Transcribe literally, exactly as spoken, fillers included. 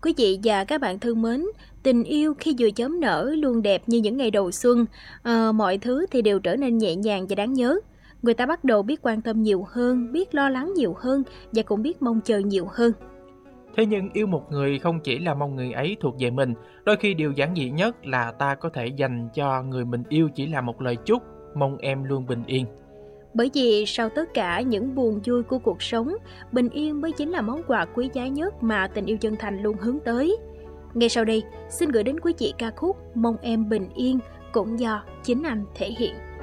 Quý vị và các bạn thân mến, tình yêu khi vừa chớm nở luôn đẹp như những ngày đầu xuân. Ờ, mọi thứ thì đều trở nên nhẹ nhàng và đáng nhớ. Người ta bắt đầu biết quan tâm nhiều hơn, biết lo lắng nhiều hơn và cũng biết mong chờ nhiều hơn. Thế nhưng yêu một người không chỉ là mong người ấy thuộc về mình, đôi khi điều giản dị nhất là ta có thể dành cho người mình yêu chỉ là một lời chúc, mong em luôn bình yên. Bởi vì sau tất cả những buồn vui của cuộc sống, bình yên mới chính là món quà quý giá nhất mà tình yêu chân thành luôn hướng tới. Ngay sau đây, xin gửi đến quý vị ca khúc Mong Em Bình Yên cũng do chính anh thể hiện.